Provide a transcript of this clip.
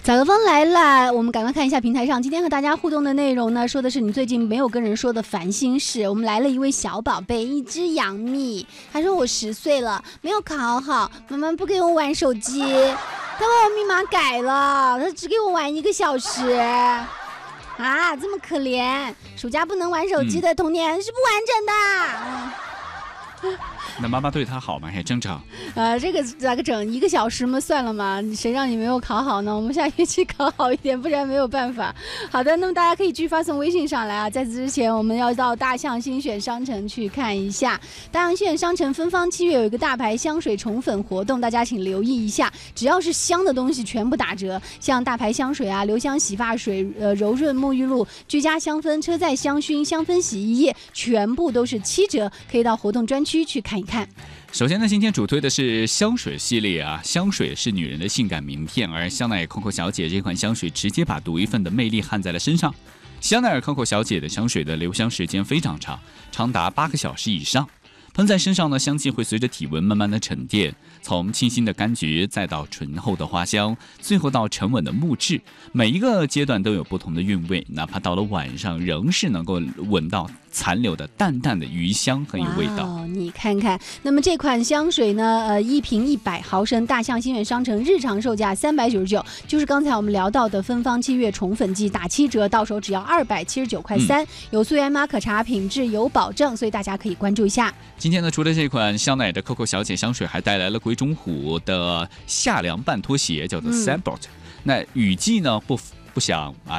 早个风来了，我们赶快看一下平台上今天和大家互动的内容呢，说的是你最近没有跟人说的烦心事。我们来了一位小宝贝，一只杨幂，他说我10岁了，没有考好，妈妈不给我玩手机，他把我密码改了，他只给我玩1个小时。啊，这么可怜，暑假不能玩手机的童年是不完整的。 那妈妈对他好吗？也正常。 这个咋个整？1个小时嘛，算了嘛，谁让你没有考好呢？我们下学期考好一点，不然没有办法。好的，那么大家可以继续发送微信上来啊。在此之前，我们要到大象新选商城去看一下。大象新选商城芬芳7月有一个大牌香水宠粉活动，大家请留意一下。只要是香的东西全部打折，像大牌香水啊、留香洗发水、柔润沐浴露、居家香氛、车载香薰、香氛洗衣液，全部都是7折，可以到活动专区去看一看。 首先呢，今天主推的是香水系列啊，香水是女人的性感名片，而香奈儿 Coco 小姐这款香水直接把独一份的魅力焊在了身上。香奈儿 Coco 小姐的香水的留香时间非常长，长达8个小时以上。喷在身上呢，香气会随着体温慢慢的沉淀，从清新的柑橘，再到醇厚的花香，最后到沉稳的木质，每一个阶段都有不同的韵味，哪怕到了晚上，仍是能够闻到残留的淡淡的余香，很有味道。 你看看，那么这款香水呢，1瓶100毫升，大象新源商城日常售价399，就是刚才我们聊到的芬芳7月宠粉季打7折，到手只要279块3，有素颜玛可茶，品质有保证，所以大家可以关注一下。 今天呢，除了这款香奈儿的 Coco 小姐香水，还带来了鬼冢虎的夏凉半拖鞋，叫做 Sandbot。那雨季呢不想